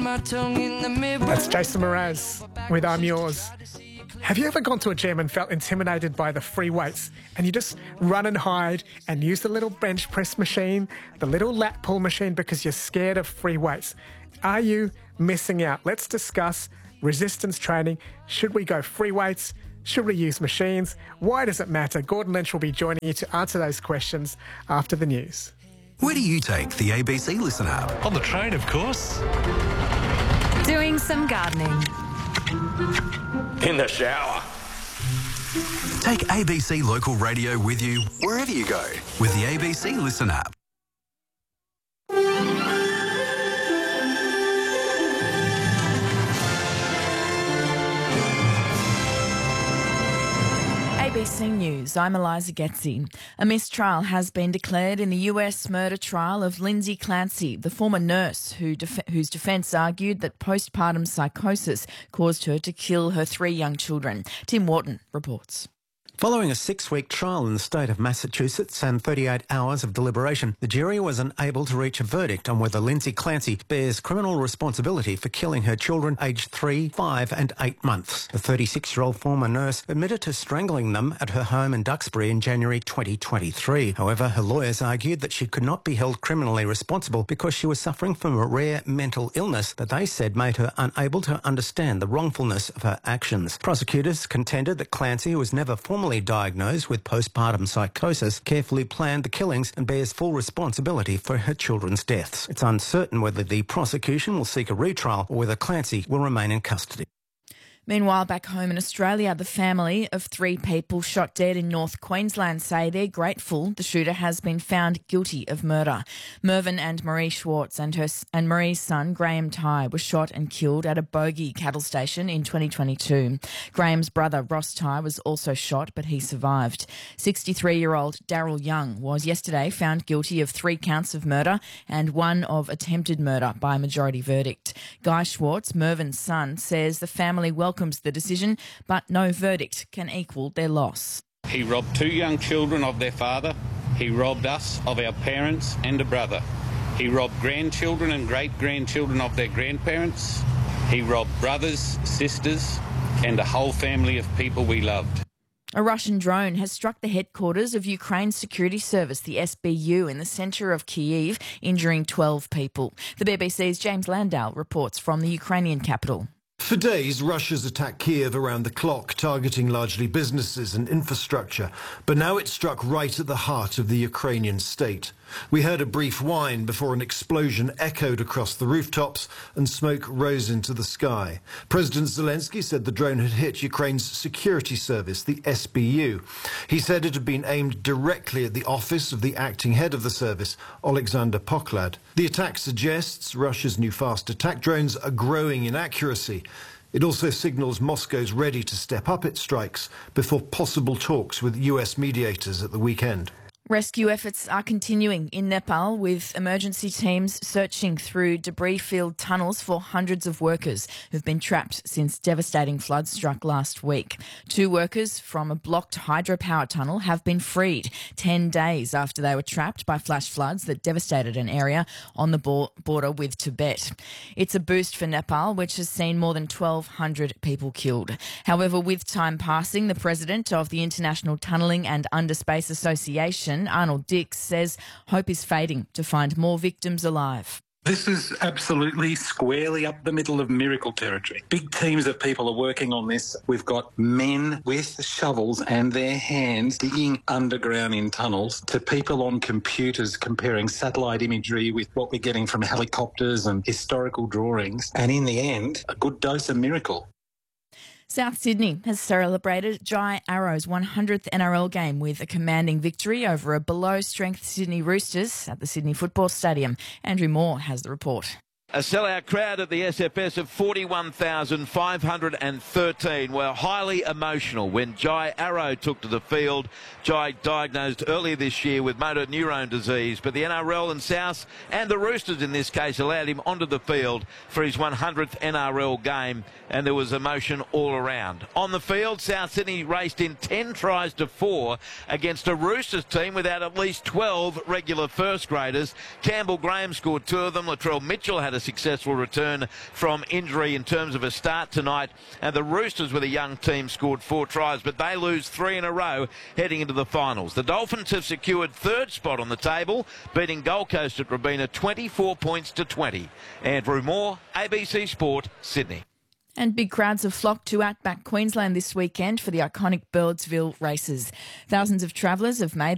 my tongue in the mirror. That's Jason Mraz with I'm Yours. Have you ever gone to a gym and felt intimidated by the free weights and you just run and hide and use the little bench press machine, the little lat pull machine because you're scared of free weights? Are you missing out? Let's discuss resistance training. Should we go free weights? Should we use machines? Why does it matter? Gordon Lynch will be joining you to answer those questions after the news. Where do you take the ABC Listen app? On the train, of course. Doing some gardening. In the shower. Take ABC Local Radio with you wherever you go with the ABC Listen app. ABC News, I'm Eliza Getzi. A mistrial has been declared in the US murder trial of Lindsay Clancy, the former nurse whose defence argued that postpartum psychosis caused her to kill her 3 young children. Tim Wharton reports. Following a 6-week trial in the state of Massachusetts and 38 hours of deliberation, the jury was unable to reach a verdict on whether Lindsay Clancy bears criminal responsibility for killing her children aged 3, 5 and 8 months. The 36-year-old former nurse admitted to strangling them at her home in Duxbury in January 2023. However, her lawyers argued that she could not be held criminally responsible because she was suffering from a rare mental illness that they said made her unable to understand the wrongfulness of her actions. Prosecutors contended that Clancy, who was never formally diagnosed with postpartum psychosis, carefully planned the killings and bears full responsibility for her children's deaths. It's uncertain whether the prosecution will seek a retrial or whether Clancy will remain in custody. Meanwhile, back home in Australia, the family of 3 people shot dead in North Queensland say they're grateful the shooter has been found guilty of murder. Mervyn and Marie Schwartz and Marie's son, Graham Tye, were shot and killed at a Bogey cattle station in 2022. Graham's brother, Ross Tye, was also shot, but he survived. 63-year-old Daryl Young was yesterday found guilty of 3 counts of murder and 1 of attempted murder by majority verdict. Guy Schwartz, Mervyn's son, says the family welcomes the decision, but no verdict can equal their loss. He robbed 2 young children of their father. He robbed us of our parents and a brother. He robbed grandchildren and great-grandchildren of their grandparents. He robbed brothers, sisters, and a whole family of people we loved. A Russian drone has struck the headquarters of Ukraine's security service, the SBU, in the centre of Kyiv, injuring 12 people. The BBC's James Landau reports from the Ukrainian capital. For days, Russia's attacked Kiev around the clock, targeting largely businesses and infrastructure. But now it struck right at the heart of the Ukrainian state. We heard a brief whine before an explosion echoed across the rooftops and smoke rose into the sky. President Zelensky said the drone had hit Ukraine's security service, the SBU. He said it had been aimed directly at the office of the acting head of the service, Alexander Poklad. The attack suggests Russia's new fast attack drones are growing in accuracy. It also signals Moscow's ready to step up its strikes before possible talks with US mediators at the weekend. Rescue efforts are continuing in Nepal, with emergency teams searching through debris-filled tunnels for hundreds of workers who've been trapped since devastating floods struck last week. 2 workers from a blocked hydropower tunnel have been freed 10 days after they were trapped by flash floods that devastated an area on the border with Tibet. It's a boost for Nepal, which has seen more than 1,200 people killed. However, with time passing, the president of the International Tunnelling and Underspace Association, Arnold Dix, says hope is fading to find more victims alive. This is absolutely squarely up the middle of miracle territory. Big teams of people are working on this. We've got men with shovels and their hands digging underground in tunnels, to people on computers comparing satellite imagery with what we're getting from helicopters and historical drawings. And in the end, a good dose of miracle. South Sydney has celebrated Jai Arrow's 100th NRL game with a commanding victory over a below-strength Sydney Roosters at the Sydney Football Stadium. Andrew Moore has the report. A sellout crowd at the SFS of 41,513 were highly emotional when Jai Arrow took to the field. Jai diagnosed earlier this year with motor neurone disease, but the NRL and South, and the Roosters in this case, allowed him onto the field for his 100th NRL game, and there was emotion all around. On the field, South Sydney raced in 10 tries to 4 against a Roosters team without at least 12 regular first graders. Campbell Graham scored 2 of them. Latrell Mitchell had a a successful return from injury in terms of a start tonight. And the Roosters, with a young team, scored 4 tries, but they lose 3 in a row heading into the finals. The Dolphins have secured 3rd spot on the table, beating Gold Coast at Robina 24 points to 20. Andrew Moore, ABC Sport, Sydney. And big crowds have flocked to Outback Queensland this weekend for the iconic Birdsville races. Thousands of travellers have made